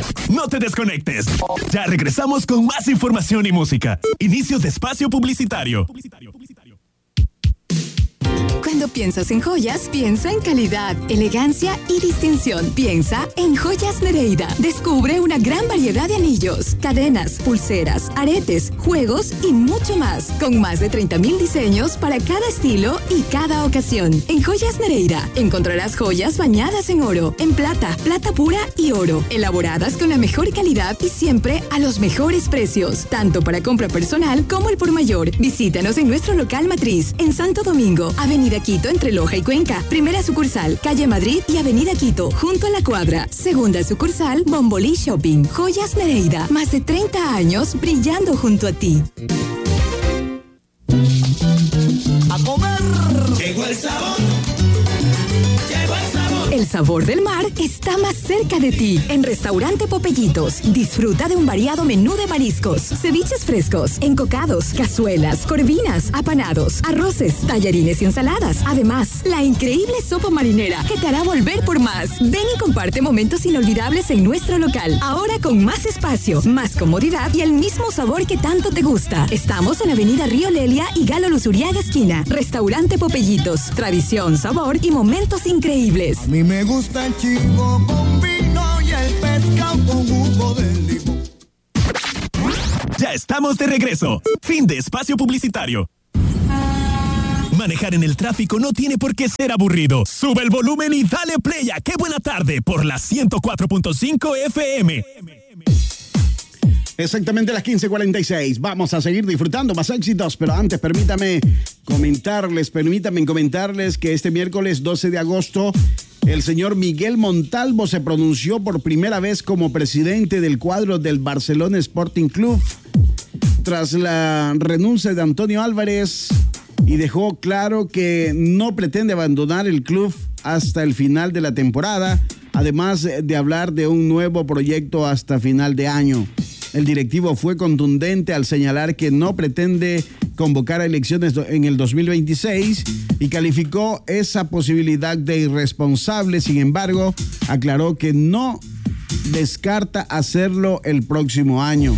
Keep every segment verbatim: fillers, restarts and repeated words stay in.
No te desconectes. Ya regresamos con más información y música. Inicio de espacio publicitario. Cuando piensas en joyas, piensa en calidad, elegancia y distinción. Piensa en Joyas Nereida. Descubre una gran variedad de anillos, cadenas, pulseras, aretes, juegos y mucho más. Con más de treinta mil diseños para cada estilo y cada ocasión. En Joyas Nereida encontrarás joyas bañadas en oro, en plata, plata pura y oro. Elaboradas con la mejor calidad y siempre a los mejores precios. Tanto para compra personal como el por mayor. Visítanos en nuestro local matriz, en Santo Domingo, Avenida Quito entre Loja y Cuenca. Primera sucursal, Calle Madrid y Avenida Quito, junto a la cuadra. Segunda sucursal, Bombolí Shopping. Joyas Nereida, más de treinta años brillando junto a ti. A comer. Llegó el sabor. Llegó el sabor. El sabor del mar está más cerca de ti. En Restaurante Popellitos, disfruta de un variado menú de mariscos, ceviches frescos, encocados, cazuelas, corvinas, apanados, arroces, tallarines y ensaladas. Además, la increíble sopa marinera que te hará volver por más. Ven y comparte momentos inolvidables en nuestro local. Ahora con más espacio, más comodidad y el mismo sabor que tanto te gusta. Estamos en Avenida Río Lelia y Galo Luzuriaga esquina. Restaurante Popellitos, tradición, sabor y momentos increíbles. A mí me gusta el chivo con vino y el pescado con jugo de limón. Ya estamos de regreso. Fin de espacio publicitario. Manejar en el tráfico no tiene por qué ser aburrido. Sube el volumen y dale play a Qué Buena Tarde por la ciento cuatro punto cinco F M. Exactamente las quince cuarenta y seis. Vamos a seguir disfrutando más éxitos, pero antes permítame comentarles, permítame comentarles que este miércoles doce de agosto el señor Miguel Montalvo se pronunció por primera vez como presidente del cuadro del Barcelona Sporting Club tras la renuncia de Antonio Álvarez y dejó claro que no pretende abandonar el club hasta el final de la temporada, además de hablar de un nuevo proyecto hasta final de año. El directivo fue contundente al señalar que no pretende convocar a elecciones en el dos mil veintiséis y calificó esa posibilidad de irresponsable. Sin embargo, aclaró que no descarta hacerlo el próximo año.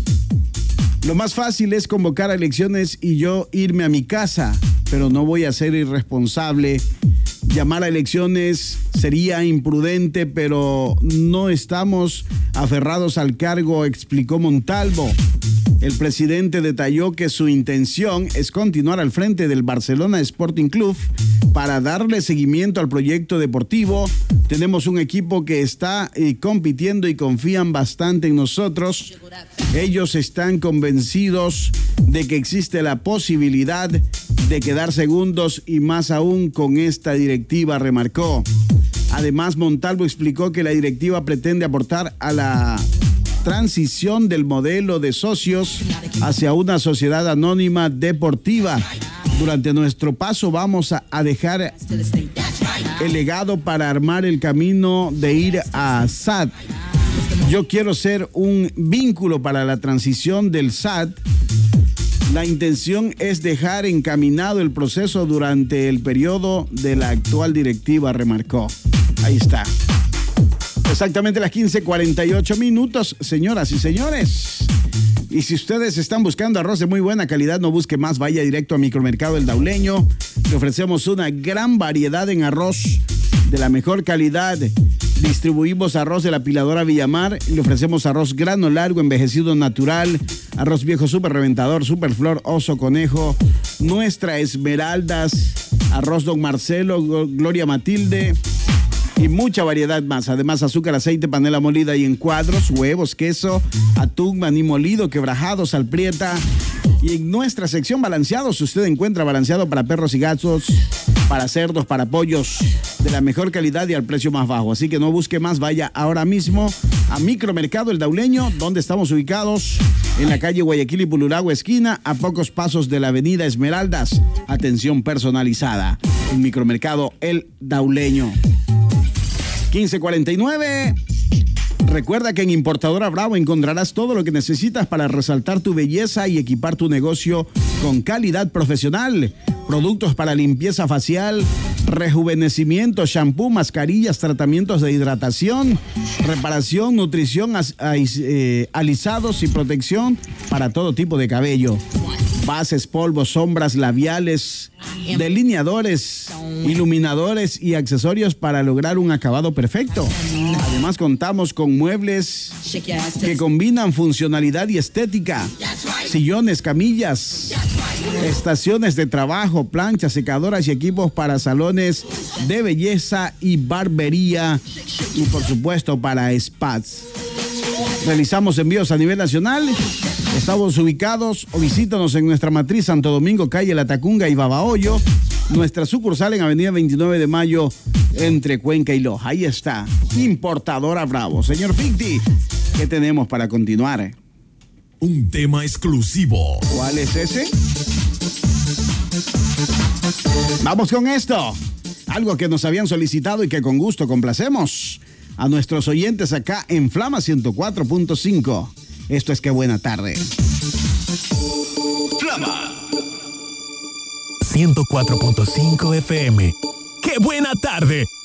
Lo más fácil es convocar a elecciones y yo irme a mi casa, pero no voy a ser irresponsable. Llamar a elecciones sería imprudente, pero no estamos aferrados al cargo, explicó Montalvo. El presidente detalló que su intención es continuar al frente del Barcelona Sporting Club para darle seguimiento al proyecto deportivo. Tenemos un equipo que está eh, compitiendo y confían bastante en nosotros. Ellos están convencidos de que existe la posibilidad de quedar segundos y más aún con esta directiva, remarcó. Además, Montalvo explicó que la directiva pretende aportar a la transición del modelo de socios hacia una sociedad anónima deportiva. Durante nuestro paso vamos a, a dejar el legado para armar el camino de ir a S A D. Yo quiero ser un vínculo para la transición del S A D. La intención es dejar encaminado el proceso durante el periodo de la actual directiva, remarcó. Ahí está. Exactamente las quince cuarenta y ocho minutos, señoras y señores. Y si ustedes están buscando arroz de muy buena calidad, no busque más, vaya directo a Micromercado El Dauleño. Le ofrecemos una gran variedad en arroz de la mejor calidad. Distribuimos arroz de la Piladora Villamar. Le ofrecemos arroz grano largo, envejecido natural, arroz viejo súper reventador, súper flor, oso, conejo, nuestra Esmeraldas, arroz Don Marcelo, Gloria Matilde y mucha variedad más. Además, azúcar, aceite, panela molida y en cuadros, huevos, queso, atún, maní molido, quebrajado, salprieta. Y en nuestra sección balanceados, usted encuentra balanceado para perros y gatos, para cerdos, para pollos, de la mejor calidad y al precio más bajo. Así que no busque más, vaya ahora mismo a Micromercado El Dauleño, donde estamos ubicados en la calle Guayaquil y Puluragua esquina, a pocos pasos de la avenida Esmeraldas. Atención personalizada en Micromercado El Dauleño. quince cuarenta y nueve. Recuerda que en Importadora Bravo encontrarás todo lo que necesitas para resaltar tu belleza y equipar tu negocio con calidad profesional. Productos para limpieza facial, rejuvenecimiento, shampoo, mascarillas, tratamientos de hidratación, reparación, nutrición, as, as, eh, alisados y protección para todo tipo de cabello. Bases, polvos, sombras, labiales, delineadores, iluminadores y accesorios para lograr un acabado perfecto. Además, contamos con muebles que combinan funcionalidad y estética. Sillones, camillas, estaciones de trabajo, planchas, secadoras y equipos para salones de belleza y barbería. Y por supuesto para spas. Realizamos envíos a nivel nacional. Estamos ubicados o visítanos en nuestra matriz Santo Domingo, calle La Tacunga y Babahoyo. Nuestra sucursal en avenida veintinueve de mayo entre Cuenca y Loja. Ahí está, Importadora Bravo. Señor Ficti, ¿qué tenemos para continuar? Un tema exclusivo. ¿Cuál es ese? Vamos con esto. Algo que nos habían solicitado y que con gusto complacemos a nuestros oyentes acá en Flama ciento cuatro punto cinco. Esto es Qué Buena Tarde. Flama ciento cuatro punto cinco F M. ¡Qué buena tarde!